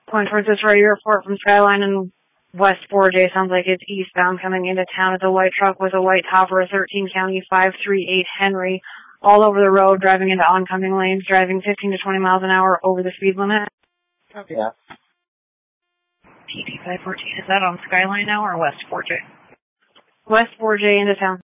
Point towards this radio report from Skyline and West 4J. Sounds like it's eastbound coming into town. It's a white truck with a white topper, 13 County 538 Henry, all over the road, driving into oncoming lanes, driving 15 to 20 miles an hour over the speed limit. Okay. Yeah. TD 514, is that on Skyline now or West 4J? West 4J into town.